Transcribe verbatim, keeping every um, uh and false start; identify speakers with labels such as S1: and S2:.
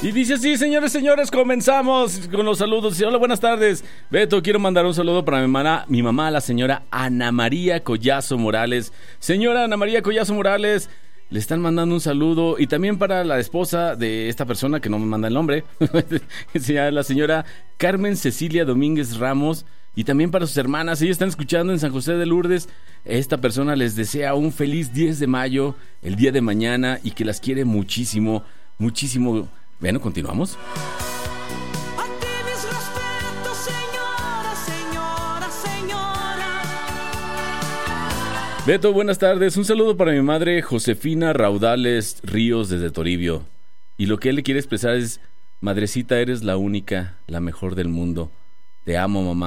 S1: Y dice así, señores, señores, comenzamos con los saludos. Hola, buenas tardes. Beto, quiero mandar un saludo para mi mamá, mi mamá, la señora Ana María Collazo Morales. Señora Ana María Collazo Morales, le están mandando un saludo. Y también para la esposa de esta persona, que no me manda el nombre, la señora Carmen Cecilia Domínguez Ramos. Y también para sus hermanas, ellos están escuchando en San José de Lourdes. Esta persona les desea un feliz diez de mayo, el día de mañana, y que las quiere muchísimo, muchísimo. Bueno, continuamos.
S2: Aquí mis respetos, señora, señora, señora.
S1: Beto, buenas tardes. Un saludo para mi madre Josefina Raudales Ríos desde Toribio. Y lo que él le quiere expresar es: madrecita, eres la única, la mejor del mundo. Te amo, mamá.